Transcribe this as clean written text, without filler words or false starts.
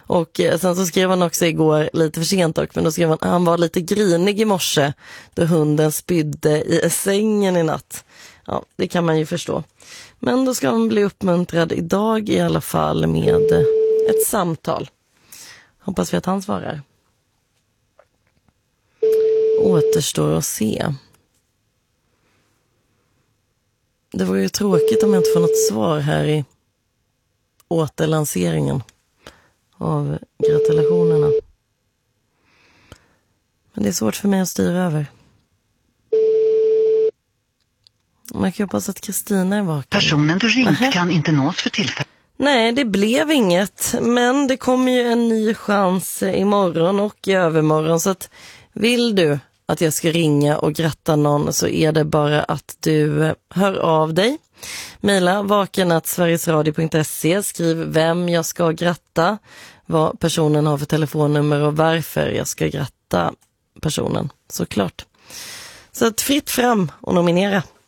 Och sen så skrev han också igår, lite för sent dock, men då skrev han var lite grinig i morse då hunden spydde i sängen i natt. Ja, det kan man ju förstå. Men då ska han bli uppmuntrad idag i alla fall med ett samtal. Hoppas vi att han svarar. Återstår att se. Det var ju tråkigt om jag inte får något svar här i återlanseringen av gratulationerna. Men det är svårt för mig att styra över. Man kan hoppas att Kristina är vaken. Personen du ringt kan inte nås för tillfället. Nej, det blev inget. Men det kommer ju en ny chans imorgon och i övermorgon. Så att vill du att jag ska ringa och gratta någon så är det bara att du hör av dig. Maila vaken@sverigesradio.se, skriv vem jag ska gratta, vad personen har för telefonnummer och varför jag ska gratta personen, såklart. Så att fritt fram och nominera.